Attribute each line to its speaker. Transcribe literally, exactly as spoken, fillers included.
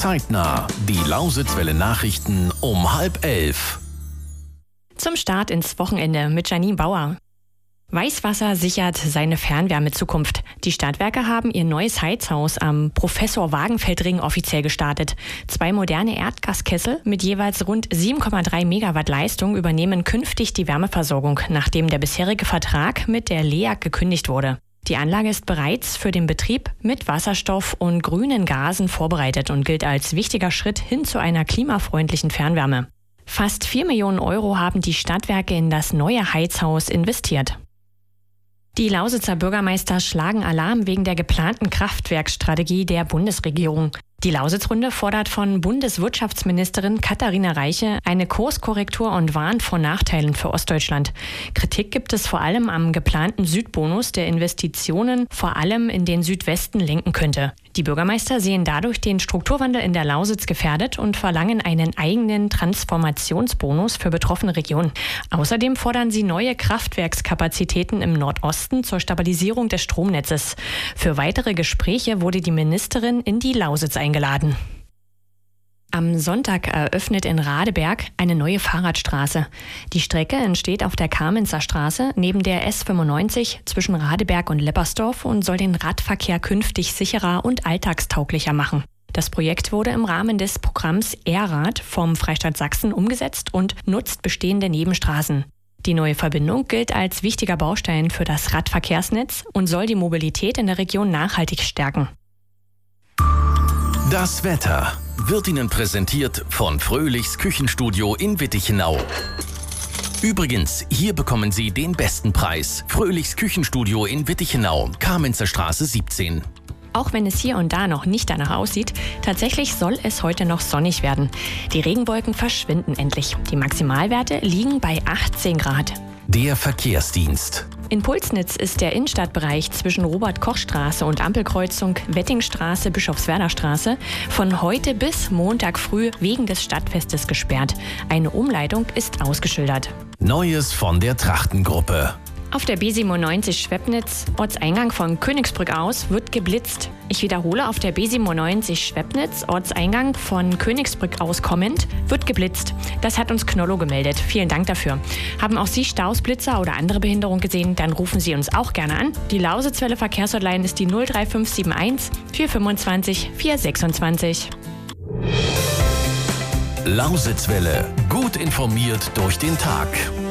Speaker 1: Zeitnah. Die Lausitzwelle Nachrichten um halb elf.
Speaker 2: Zum Start ins Wochenende mit Janine Bauer. Weißwasser sichert seine Fernwärmezukunft. Die Stadtwerke haben ihr neues Heizhaus am Professor-Wagenfeld-Ring offiziell gestartet. Zwei moderne Erdgaskessel mit jeweils rund sieben Komma drei Megawatt Leistung übernehmen künftig die Wärmeversorgung, nachdem der bisherige Vertrag mit der L E A G gekündigt wurde. Die Anlage ist bereits für den Betrieb mit Wasserstoff und grünen Gasen vorbereitet und gilt als wichtiger Schritt hin zu einer klimafreundlichen Fernwärme. Fast vier Millionen Euro haben die Stadtwerke in das neue Heizhaus investiert. Die Lausitzer Bürgermeister schlagen Alarm wegen der geplanten Kraftwerkstrategie der Bundesregierung. Die Lausitzrunde fordert von Bundeswirtschaftsministerin Katharina Reiche eine Kurskorrektur und warnt vor Nachteilen für Ostdeutschland. Kritik gibt es vor allem am geplanten Südbonus, der Investitionen vor allem in den Südwesten lenken könnte. Die Bürgermeister sehen dadurch den Strukturwandel in der Lausitz gefährdet und verlangen einen eigenen Transformationsbonus für betroffene Regionen. Außerdem fordern sie neue Kraftwerkskapazitäten im Nordosten zur Stabilisierung des Stromnetzes. Für weitere Gespräche wurde die Ministerin in die Lausitz eingeladen. Am Sonntag eröffnet in Radeberg eine neue Fahrradstraße. Die Strecke entsteht auf der Kamenzer Straße neben der S fünfundneunzig zwischen Radeberg und Leppersdorf und soll den Radverkehr künftig sicherer und alltagstauglicher machen. Das Projekt wurde im Rahmen des Programms E-Rad vom Freistaat Sachsen umgesetzt und nutzt bestehende Nebenstraßen. Die neue Verbindung gilt als wichtiger Baustein für das Radverkehrsnetz und soll die Mobilität in der Region nachhaltig stärken.
Speaker 1: Das Wetter wird Ihnen präsentiert von Fröhlichs Küchenstudio in Wittichenau. Übrigens, hier bekommen Sie den besten Preis. Fröhlichs Küchenstudio in Wittichenau, Kamenzer Straße siebzehn.
Speaker 2: Auch wenn es hier und da noch nicht danach aussieht, tatsächlich soll es heute noch sonnig werden. Die Regenwolken verschwinden endlich. Die Maximalwerte liegen bei achtzehn Grad.
Speaker 1: Der Verkehrsdienst.
Speaker 2: In Pulsnitz ist der Innenstadtbereich zwischen Robert-Koch-Straße und Ampelkreuzung Wettingstraße, Bischofswerder-Straße von heute bis Montag früh wegen des Stadtfestes gesperrt. Eine Umleitung ist ausgeschildert.
Speaker 1: Neues von der Trachtengruppe.
Speaker 2: Auf der B siebenundneunzig Schwepnitz, Ortseingang von Königsbrück aus, wird geblitzt. Ich wiederhole, auf der B siebenundneunzig Schwepnitz, Ortseingang von Königsbrück aus kommend, wird geblitzt. Das hat uns Knollo gemeldet. Vielen Dank dafür. Haben auch Sie Stausblitzer oder andere Behinderung gesehen, dann rufen Sie uns auch gerne an. Die Lausitzwelle Verkehrshotline ist die null drei fünf sieben eins vier fünfundzwanzig vier sechsundzwanzig.
Speaker 1: Lausitzwelle. Gut informiert durch den Tag.